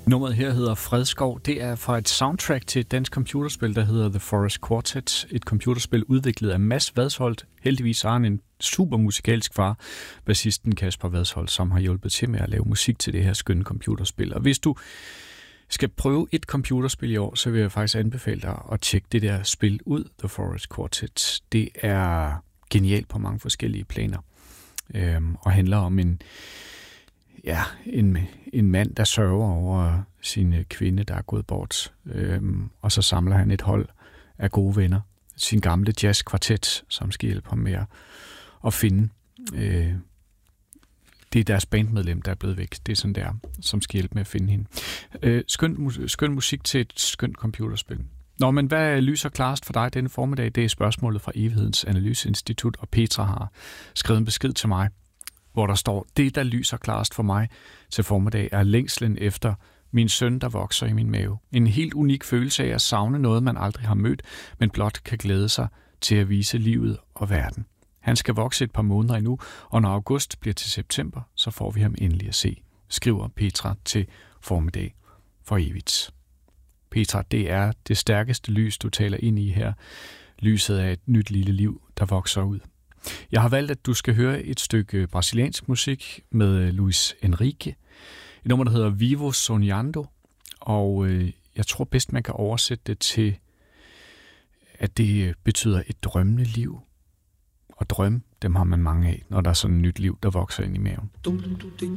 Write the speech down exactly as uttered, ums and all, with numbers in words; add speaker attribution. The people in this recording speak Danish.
Speaker 1: Nummeret her hedder Fredskov. Det er fra et soundtrack til et dansk computerspil, der hedder The Forest Quartet. Et computerspil udviklet af Mads Vadsholt. Heldigvis har han en super musikalsk far, bassisten Kasper Vadsholt, som har hjulpet til med at lave musik til det her skønne computerspil. Og hvis du skal prøve et computerspil i år, så vil jeg faktisk anbefale dig at tjekke det der spil ud, The Forest Quartet. Det er genialt på mange forskellige planer, øhm, og handler om en Ja, en, en mand, der sørger over sin kvinde, der er gået bort. Øhm, og så samler han et hold af gode venner. Sin gamle jazzkvartet, som skal hjælpe ham med at, at finde. Øh, det er deres bandmedlem, der er blevet væk. Det er sådan der, som skal hjælpe med at finde hende. Øh, skøn, skøn musik til et skønt computerspil. Nå, men hvad lyser klarest for dig denne formiddag? Det er spørgsmålet fra Evighedens Analyseinstitut, og Petra har skrevet en besked til mig, hvor der står, det der lyser klarest for mig til formiddag er længslen efter min søn, der vokser i min mave. En helt unik følelse af at savne noget, man aldrig har mødt, men blot kan glæde sig til at vise livet og verden. Han skal vokse et par måneder endnu, og når august bliver til september, så får vi ham endelig at se, skriver Petra til formiddag for evigt. Petra, det er det stærkeste lys, du taler ind i her. Lyset af et nyt lille liv, der vokser ud. Jeg har valgt, at du skal høre et stykke brasiliansk musik med Luis Henrique. Et nummer, der hedder Vivo Sonhando, og øh, jeg tror bedst, man kan oversætte det til, at det betyder et drømmende liv. Og drømme, dem har man mange af, når der er sådan et nyt liv, der vokser ind i maven.